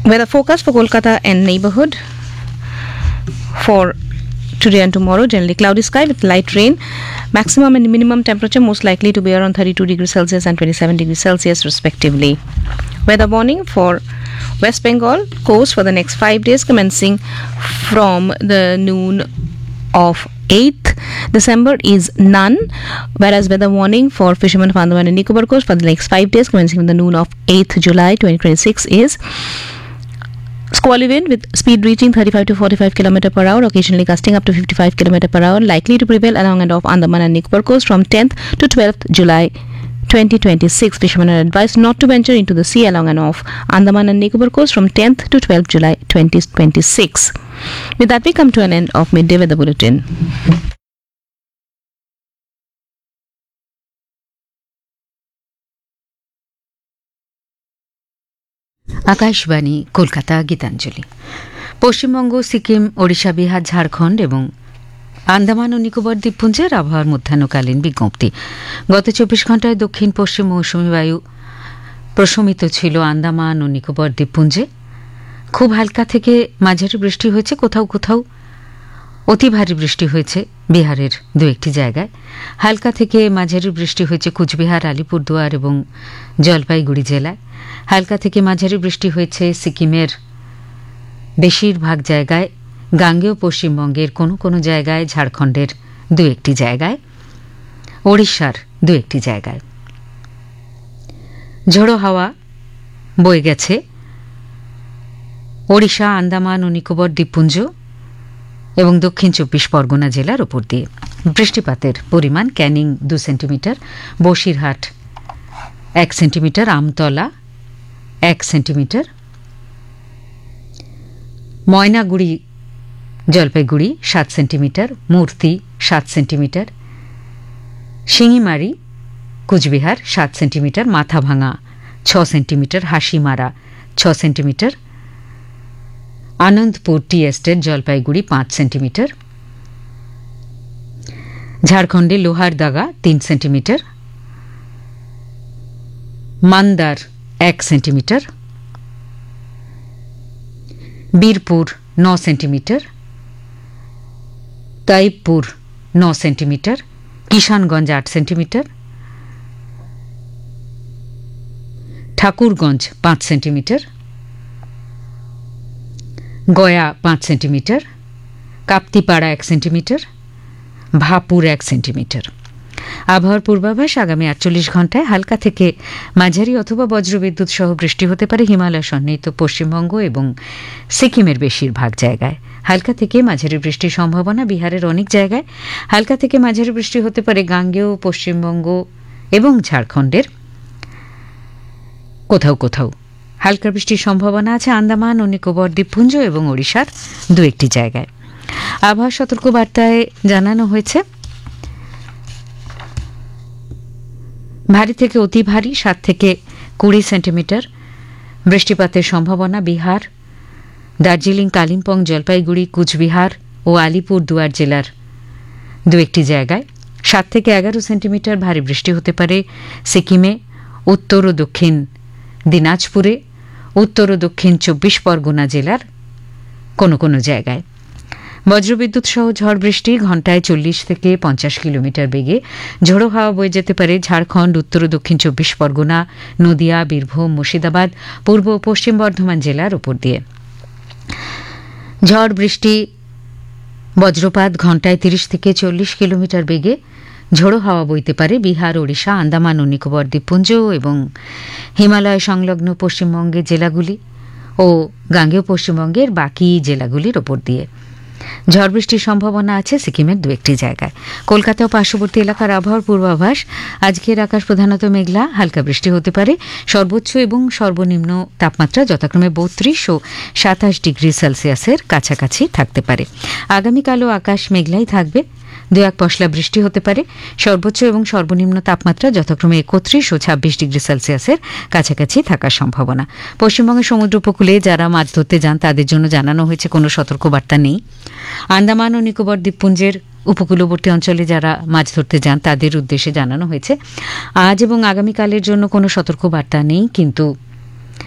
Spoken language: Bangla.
Weather forecast for Kolkata and neighborhood for today and tomorrow: generally cloudy sky with light rain. Maximum and minimum temperature most likely to be around 32 degrees Celsius and 27 degrees Celsius respectively. Weather warning for West Bengal coast for the next 5 days commencing from the noon of 8th December is none, whereas weather warning for fishermen of Andaman and Nicobar coast for the next 5 days commencing from the noon of 8th July 2026 is squally wind with speed reaching 35 to 45 km per hour, occasionally gusting up to 55 km per hour, likely to prevail along and off Andaman and Nicobar coast from 10th to 12th July 2026. Fishermen are advised not to venture into the sea along and off Andaman and Nicobar coast from 10th to 12th July 2026. With that, we come to an end of Midday Weather Bulletin. Akashvani Kolkata Gitanjali. Paschimbanga, Sikkim, Odisha, Bihar, Jharkhand এবং আন্দামান ও নিকোবর দ্বীপপুঞ্জের আবহাওয়ার মধ্যাহ্নকালীন বিজ্ঞপ্তি। গত 24 ঘণ্টায় দক্ষিণ পশ্চিম মৌসুমী বায়ু প্রশমিত ছিল আন্দামান ও নিকোবর দ্বীপপুঞ্জে। খুব হালকা থেকে মাঝারি বৃষ্টি হয়েছে, কোথাও কোথাও অতি ভারী বৃষ্টি হয়েছে বিহারের দু একটি জায়গায়। হালকা থেকে মাঝারি বৃষ্টি হয়েছে কুচবিহার, আলিপুরদুয়ার এবং জলপাইগুড়ি জেলায়। হালকা থেকে মাঝারি বৃষ্টি হয়েছে সিকিমের বেশিরভাগ জায়গায়, গাঙ্গেয় পশ্চিমবঙ্গের কোনো কোনো জায়গায়, ঝাড়খণ্ডের দু একটি জায়গায়, ওড়িশার দু একটি জায়গায়। ঝোড়ো হাওয়া বয়ে গেছে ওড়িশা, আন্দামান ও নিকোবর দ্বীপপুঞ্জ এবং দক্ষিণ 24 পরগনা জেলার ওপর দিয়ে। বৃষ্টিপাতের পরিমাণ: Canning 2 centimetre, Basirhat 1 centimetre, Amtala 1 centimetre, Maynaguri Jalpaiguri 7 centimetre, মূর্তি 7 centimetre, শিঙিমারি Cooch Behar 7 centimetre, Mathabhanga 6 centimetre, Hasimara 6 centimetre, Anandpur tea estate Jalpaiguri 5 centimetre, ঝাড়খণ্ডে লোহারদাগা 3 সেন্টিমিটার, মান্দার 1 centimetre, Birpur 9 centimetre, তাইবপুর 9 centimetre, Kishanganj 8 centimetre, Thakurganj 5 centimetre, Gaya 5 centimetre, কাপ্তিপাড়া 1 centimetre, ভাপুর 1 centimetre. আবহাওয়ার পূর্বাভাস: আগামী 48 ঘণ্টায় হালকা থেকে মাঝারি অথবা বজ্রবিদ্যুৎ সহ বৃষ্টি হতে পারে হিমালয় সন্নিহিত পশ্চিমবঙ্গ এবং সিকিমের বেশিরভাগ জায়গায়। হালকা থেকে মাঝারি বৃষ্টির সম্ভাবনা বিহারের অনেক জায়গায়। হালকা থেকে মাঝারি বৃষ্টি হতে পারে গাঙ্গেয় পশ্চিমবঙ্গ এবং ঝাড়খণ্ডের কোথাও কোথাও। হালকা বৃষ্টির সম্ভাবনা আছে আন্দামান ও নিকোবর দ্বীপপুঞ্জ এবং ওড়িশার দু একটি জায়গায়। আবহাওয়া সতর্কবার্তায় জানানো হয়েছে ভারী থেকে অতি ভারী 7 থেকে 20 সেন্টিমিটার বৃষ্টিপাতের সম্ভাবনা বিহার, দার্জিলিং, কালিম্পং, জলপাইগুড়ি, কুচবিহার ও আলিপুরদুয়ার জেলার দু একটি জায়গায়। 7 থেকে 11 সেন্টিমিটার ভারী বৃষ্টি হতে পারে সিকিমে, উত্তর ও দক্ষিণ দিনাজপুরে, উত্তর ও দক্ষিণ 24 পরগনা জেলার কোনো কোনো জায়গায়। বজ্রবিদ্যুৎ সহ ঝড় বৃষ্টি ঘণ্টায় 40 থেকে 50 কিলোমিটার বেগে। ঝোড়ো হাওয়া বয়ে যেতে পারে ঝাড়খণ্ড, উত্তর ও দক্ষিণ 24 পরগনা, নদিয়া, বীরভূম, মুর্শিদাবাদ, পূর্ব ও পশ্চিম বর্ধমান জেলার উপর দিয়ে। ঝড় বৃষ্টি বজ্রপাত ঘণ্টায় 30 থেকে 40 কিলোমিটার বেগে। ঝোড়ো হাওয়া বইতে পারে বিহার, ওড়িশা, আন্দামান ও নিকোবর দ্বীপপুঞ্জ এবং হিমালয় সংলগ্ন পশ্চিমবঙ্গের জেলাগুলি ও গাঙ্গেয় পশ্চিমবঙ্গের বাকি জেলাগুলির ওপর দিয়ে। ঝড় বৃষ্টির সম্ভাবনা আছে সিকিমের দু একটি জায়গায়। কলকাতা ও পার্শ্ববর্তী এলাকার আবহাওয়ার পূর্বাভাস: আজকের আকাশ প্রধানত মেঘলা, হালকা বৃষ্টি হতে পারে। সর্বোচ্চ এবং সর্বনিম্ন তাপমাত্রা যথাক্রমে 32 ও 27 ডিগ্রি সেলসিয়াসের কাছাকাছি থাকতে পারে। আগামীকালও আকাশ মেঘলাই থাকবে, দু এক পশলা বৃষ্টি হতে পারে। সর্বোচ্চ এবং সর্বনিম্ন তাপমাত্রা যথাক্রমে 31 ও 26 ডিগ্রি সেলসিয়াসের কাছাকাছি থাকার সম্ভাবনা। পশ্চিমবঙ্গের সমুদ্র উপকূলে যারা মাছ ধরতে যান তাদের জন্য জানানো হয়েছে কোনো সতর্কবার্তা নেই। আন্দামান ও নিকোবর দ্বীপপুঞ্জের উপকূলবর্তী অঞ্চলে যারা মাছ ধরতে যান তাদের উদ্দেশ্যে জানানো হয়েছে আজ এবং আগামীকালের জন্য কোনো সতর্কবার্তা নেই, কিন্তু